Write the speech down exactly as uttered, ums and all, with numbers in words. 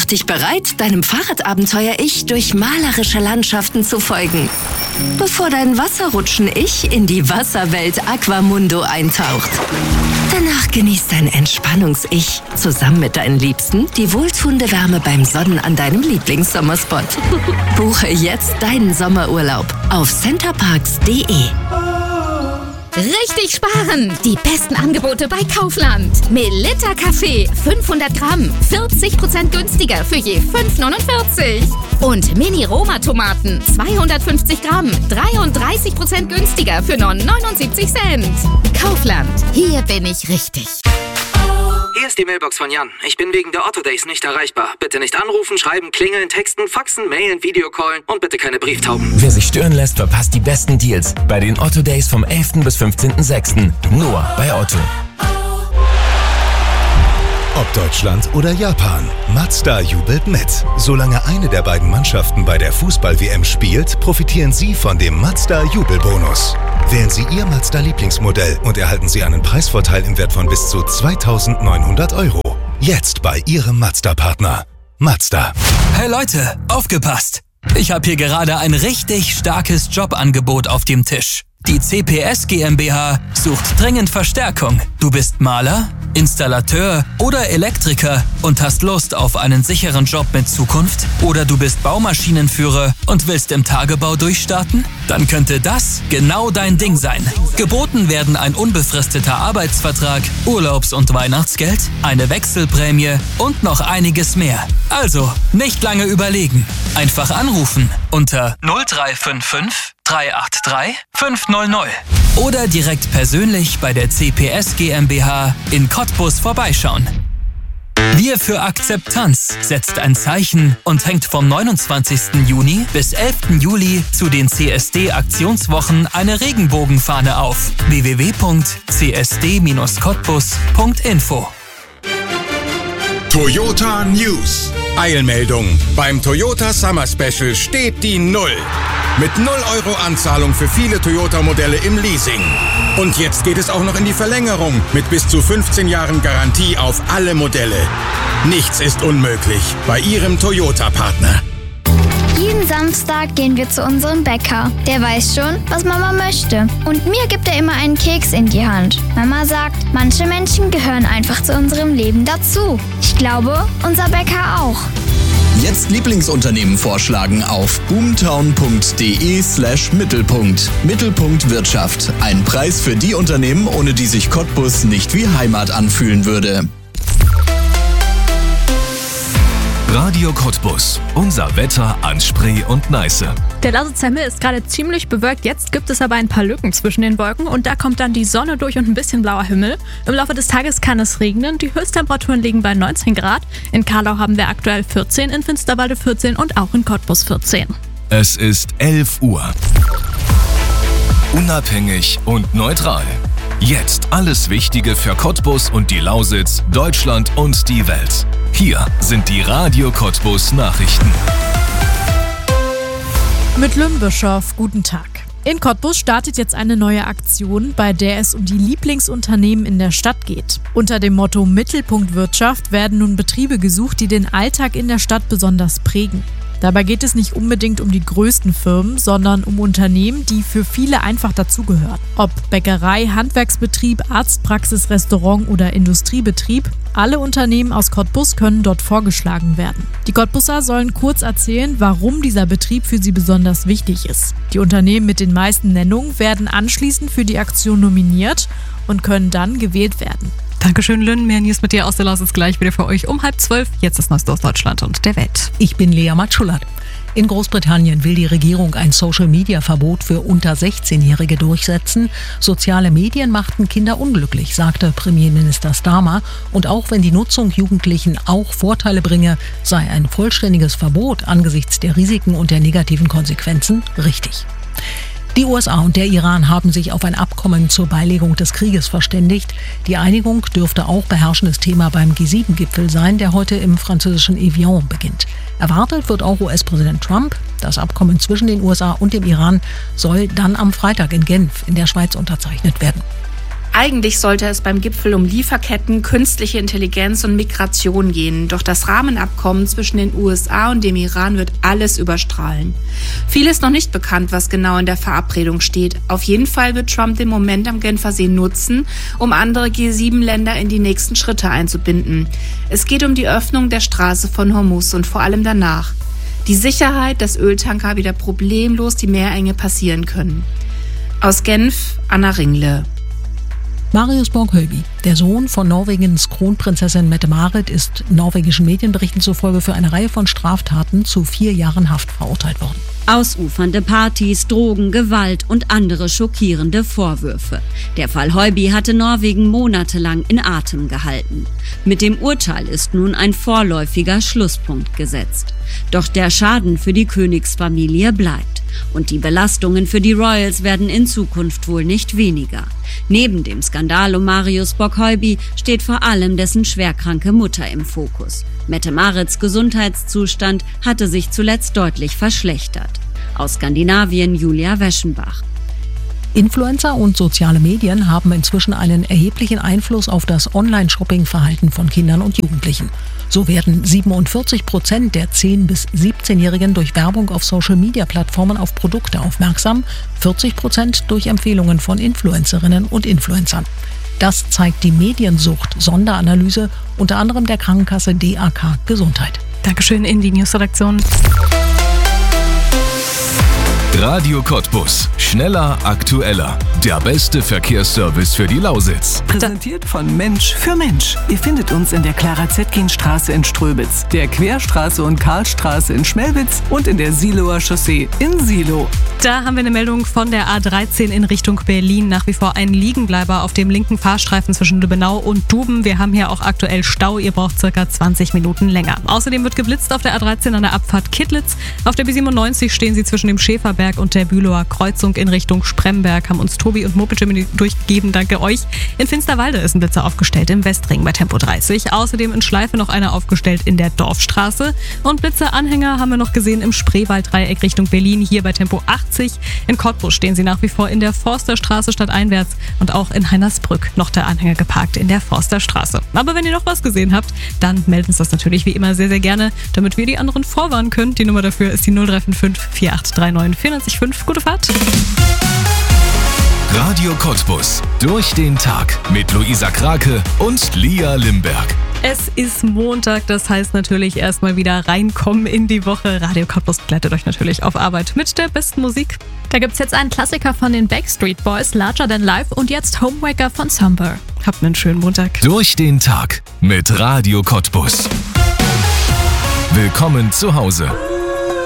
Mach dich bereit, deinem Fahrradabenteuer-Ich durch malerische Landschaften zu folgen, bevor dein Wasserrutschen-Ich in die Wasserwelt Aquamundo eintaucht. Danach genießt dein Entspannungs-Ich zusammen mit deinen Liebsten die wohltuende Wärme beim Sonnen an deinem Lieblingssommerspot. Buche jetzt deinen Sommerurlaub auf centerparks punkt de. Richtig sparen! Die besten Angebote bei Kaufland. Melitta Kaffee fünfhundert Gramm, vierzig Prozent günstiger für je fünf neunundvierzig. Und Mini-Roma-Tomaten zweihundertfünfzig Gramm, dreiunddreißig Prozent günstiger für nur neunundsiebzig Cent. Kaufland, hier bin ich richtig. Hier ist die Mailbox von Jan. Ich bin wegen der Otto Days nicht erreichbar. Bitte nicht anrufen, schreiben, klingeln, texten, faxen, mailen, Videocallen und bitte keine Brieftauben. Wer sich stören lässt, verpasst die besten Deals bei den Otto Days vom elften bis fünfzehnten sechsten Nur bei Otto. Ob Deutschland oder Japan, Mazda jubelt mit. Solange eine der beiden Mannschaften bei der Fußball-W M spielt, profitieren Sie von dem Mazda-Jubelbonus. Wählen Sie Ihr Mazda-Lieblingsmodell und erhalten Sie einen Preisvorteil im Wert von bis zu zweitausendneunhundert Euro. Jetzt bei Ihrem Mazda-Partner. Mazda. Hey Leute, aufgepasst! Ich habe hier gerade ein richtig starkes Jobangebot auf dem Tisch. Die C P S GmbH sucht dringend Verstärkung. Du bist Maler, Installateur oder Elektriker und hast Lust auf einen sicheren Job mit Zukunft? Oder du bist Baumaschinenführer und willst im Tagebau durchstarten? Dann könnte das genau dein Ding sein. Geboten werden ein unbefristeter Arbeitsvertrag, Urlaubs- und Weihnachtsgeld, eine Wechselprämie und noch einiges mehr. Also, nicht lange überlegen. Einfach anrufen unter null drei fünf fünf drei acht drei fünf null null oder direkt persönlich bei der C P S GmbH in Cottbus vorbeischauen. Wir für Akzeptanz setzt ein Zeichen und hängt vom neunundzwanzigsten Juni bis elften Juli zu den C S D-Aktionswochen eine Regenbogenfahne auf w w w punkt c s d dash cottbus punkt info. Toyota News. Eilmeldung. Beim Toyota Summer Special steht die Null. Mit null Euro Anzahlung für viele Toyota-Modelle im Leasing. Und jetzt geht es auch noch in die Verlängerung mit bis zu fünfzehn Jahren Garantie auf alle Modelle. Nichts ist unmöglich bei Ihrem Toyota-Partner. Jeden Samstag gehen wir zu unserem Bäcker. Der weiß schon, was Mama möchte. Und mir gibt er immer einen Keks in die Hand. Mama sagt, manche Menschen gehören einfach zu unserem Leben dazu. Ich glaube, unser Bäcker auch. Jetzt Lieblingsunternehmen vorschlagen auf boomtown punkt de slash Mittelpunkt. Mittelpunkt Wirtschaft. Ein Preis für die Unternehmen, ohne die sich Cottbus nicht wie Heimat anfühlen würde. Radio Cottbus. Unser Wetter an Spree und Neiße. Der Lausitzhimmel ist gerade ziemlich bewölkt. Jetzt gibt es aber ein paar Lücken zwischen den Wolken und da kommt dann die Sonne durch und ein bisschen blauer Himmel. Im Laufe des Tages kann es regnen. Die Höchsttemperaturen liegen bei neunzehn Grad. In Karlau haben wir aktuell vierzehn, in Finsterwalde vierzehn und auch in Cottbus vierzehn. Es ist elf Uhr. Unabhängig und neutral. Jetzt alles Wichtige für Cottbus und die Lausitz, Deutschland und die Welt. Hier sind die Radio Cottbus Nachrichten. Mit Lynn Bischoff, guten Tag. In Cottbus startet jetzt eine neue Aktion, bei der es um die Lieblingsunternehmen in der Stadt geht. Unter dem Motto Mittelpunkt Wirtschaft werden nun Betriebe gesucht, die den Alltag in der Stadt besonders prägen. Dabei geht es nicht unbedingt um die größten Firmen, sondern um Unternehmen, die für viele einfach dazugehören. Ob Bäckerei, Handwerksbetrieb, Arztpraxis, Restaurant oder Industriebetrieb, alle Unternehmen aus Cottbus können dort vorgeschlagen werden. Die Cottbusser sollen kurz erzählen, warum dieser Betrieb für sie besonders wichtig ist. Die Unternehmen mit den meisten Nennungen werden anschließend für die Aktion nominiert und können dann gewählt werden. Dankeschön, Lynn. Mehr News mit dir aus der Lausitz gleich wieder für euch um halb zwölf. Jetzt das Neueste aus Deutschland und der Welt. Ich bin Lea Matschulat. In Großbritannien will die Regierung ein Social-Media-Verbot für unter sechzehnjährige durchsetzen. Soziale Medien machten Kinder unglücklich, sagte Premierminister Starmer. Und auch wenn die Nutzung Jugendlichen auch Vorteile bringe, sei ein vollständiges Verbot angesichts der Risiken und der negativen Konsequenzen richtig. Die U S A und der Iran haben sich auf ein Abkommen zur Beilegung des Krieges verständigt. Die Einigung dürfte auch beherrschendes Thema beim G sieben Gipfel sein, der heute im französischen Evian beginnt. Erwartet wird auch U S-Präsident Trump. Das Abkommen zwischen den U S A und dem Iran soll dann am Freitag in Genf in der Schweiz unterzeichnet werden. Eigentlich sollte es beim Gipfel um Lieferketten, künstliche Intelligenz und Migration gehen. Doch das Rahmenabkommen zwischen den U S A und dem Iran wird alles überstrahlen. Viel ist noch nicht bekannt, was genau in der Verabredung steht. Auf jeden Fall wird Trump den Moment am Genfer See nutzen, um andere G sieben Länder in die nächsten Schritte einzubinden. Es geht um die Öffnung der Straße von Hormuz und vor allem danach. Die Sicherheit, dass Öltanker wieder problemlos die Meerenge passieren können. Aus Genf, Anna Ringle. Marius Borg-Hölby, der Sohn von Norwegens Kronprinzessin Mette-Marit, ist norwegischen Medienberichten zufolge für eine Reihe von Straftaten zu vier Jahren Haft verurteilt worden. Ausufernde Partys, Drogen, Gewalt und andere schockierende Vorwürfe. Der Fall Hölby hatte Norwegen monatelang in Atem gehalten. Mit dem Urteil ist nun ein vorläufiger Schlusspunkt gesetzt. Doch der Schaden für die Königsfamilie bleibt. Und die Belastungen für die Royals werden in Zukunft wohl nicht weniger. Neben dem Skandal um Marius Borg-Hölby steht vor allem dessen schwerkranke Mutter im Fokus. Mette-Marits Gesundheitszustand hatte sich zuletzt deutlich verschlechtert. Aus Skandinavien Julia Weschenbach. Influencer und soziale Medien haben inzwischen einen erheblichen Einfluss auf das Online-Shopping-Verhalten von Kindern und Jugendlichen. So werden siebenundvierzig Prozent der zehn- bis siebzehnjährigen durch Werbung auf Social-Media-Plattformen auf Produkte aufmerksam, vierzig Prozent durch Empfehlungen von Influencerinnen und Influencern. Das zeigt die Mediensucht-Sonderanalyse unter anderem der Krankenkasse D A K Gesundheit. Dankeschön in die Newsredaktion. Radio Cottbus. Schneller, aktueller. Der beste Verkehrsservice für die Lausitz. Präsentiert von Mensch für Mensch. Ihr findet uns in der Clara-Zetkin-Straße in Ströbitz, der Querstraße und Karlstraße in Schmelwitz und in der Siloer Chaussee in Silo. Da haben wir eine Meldung von der A dreizehn in Richtung Berlin. Nach wie vor ein Liegenbleiber auf dem linken Fahrstreifen zwischen Lübbenau und Duben. Wir haben hier auch aktuell Stau. Ihr braucht circa zwanzig Minuten länger. Außerdem wird geblitzt auf der A dreizehn an der Abfahrt Kittlitz. Auf der B siebenundneunzig stehen sie zwischen dem Schäferberg und der Bülower Kreuzung in Richtung Spremberg. Haben uns Tobi und Mopel durchgegeben. Danke euch. In Finsterwalde ist ein Blitzer aufgestellt im Westring bei Tempo dreißig. Außerdem in Schleife noch einer aufgestellt in der Dorfstraße. Und Blitzeranhänger haben wir noch gesehen im Spreewalddreieck Richtung Berlin, hier bei Tempo achtzig. In Cottbus stehen sie nach wie vor in der Forsterstraße stadteinwärts und auch in Heinersbrück noch der Anhänger geparkt in der Forsterstraße. Aber wenn ihr noch was gesehen habt, dann meldet uns das natürlich wie immer sehr, sehr gerne, damit wir die anderen vorwarnen können. Die Nummer dafür ist die null drei fünf fünf vier acht drei neun vier fünf. Gute Fahrt! Radio Cottbus. Durch den Tag mit Luisa Krake und Lia Limberg. Es ist Montag, das heißt natürlich erstmal wieder reinkommen in die Woche. Radio Cottbus begleitet euch natürlich auf Arbeit mit der besten Musik. Da gibt's jetzt einen Klassiker von den Backstreet Boys, Larger Than Life, und jetzt Homewaker von Somber. Habt einen schönen Montag. Durch den Tag mit Radio Cottbus. Willkommen zu Hause.